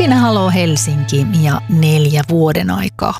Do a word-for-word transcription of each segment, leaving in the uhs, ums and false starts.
Siinä Haloo Helsinki ja neljä vuoden aikaa.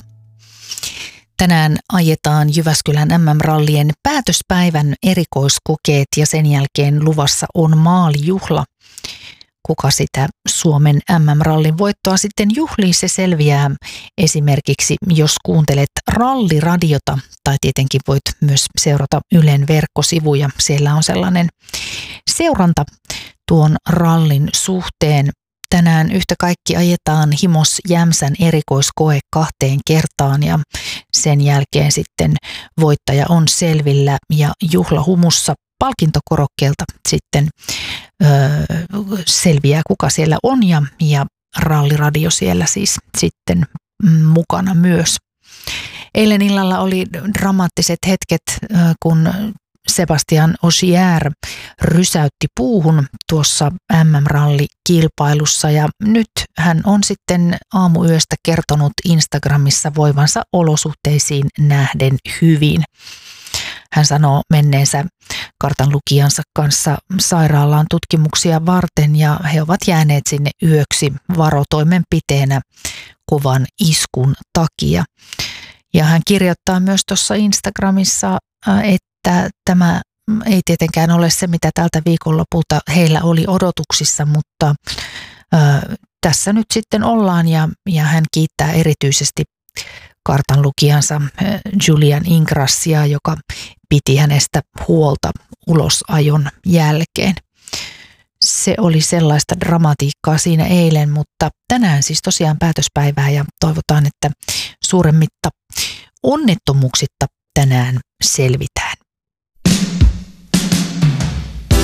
Tänään ajetaan Jyväskylän M M-rallien päätöspäivän erikoiskokeet ja sen jälkeen luvassa on maalijuhla. Kuka sitä Suomen M M-rallin voittoa sitten juhlii, se selviää esimerkiksi, jos kuuntelet ralliradiota, tai tietenkin voit myös seurata Ylen verkkosivuja. Siellä on sellainen seuranta tuon rallin suhteen. Tänään yhtä kaikki ajetaan Himos Jämsän erikoiskoe kahteen kertaan ja sen jälkeen sitten voittaja on selvillä ja juhlahumussa palkintokorokkeelta sitten öö, selviää, kuka siellä on ja, ja ralliradio siellä siis sitten mukana myös. Eilen illalla oli dramaattiset hetket, kun Sebastian Ogier rysäytti puuhun tuossa M M-rallikilpailussa ja nyt hän on sitten aamuyöstä kertonut Instagramissa voivansa olosuhteisiin nähden hyvin. Hän sanoo menneensä kartanlukijansa kanssa sairaalaan tutkimuksia varten ja he ovat jääneet sinne yöksi varotoimenpiteenä kovan iskun takia. Ja hän kirjoittaa myös tuossa Instagramissa, että tämä ei tietenkään ole se, mitä tältä viikonlopulta heillä oli odotuksissa, mutta ää, tässä nyt sitten ollaan ja, ja hän kiittää erityisesti kartanlukijansa Julian Ingrassia, joka piti hänestä huolta ulosajon jälkeen. Se oli sellaista dramatiikkaa siinä eilen, mutta tänään siis tosiaan päätöspäivää ja toivotaan, että suuremmitta onnettomuuksitta tänään selvitään.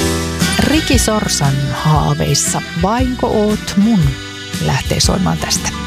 Ricky Sorsan haaveissa, vainko oot mun, lähtee soimaan tästä.